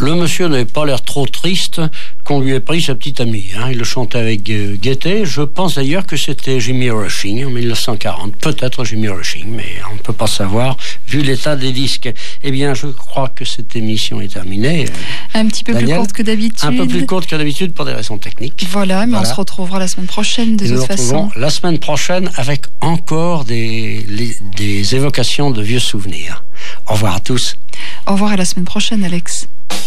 Le monsieur n'avait pas l'air trop triste qu'on lui ait pris sa petite amie. Il le chantait avec gaieté. Je pense d'ailleurs que c'était Jimmy Rushing en 1940. Peut-être Jimmy Rushing, mais on ne peut pas savoir vu l'état des disques. Eh bien, je crois que cette émission est terminée. Un petit peu Daniel, plus courte que d'habitude. Un peu plus courte que d'habitude pour des raisons techniques. Voilà, mais on se retrouvera la semaine prochaine de toute façon. La semaine prochaine avec encore des évocations de vieux souvenirs. Au revoir à tous. Au revoir à la semaine prochaine, Alex.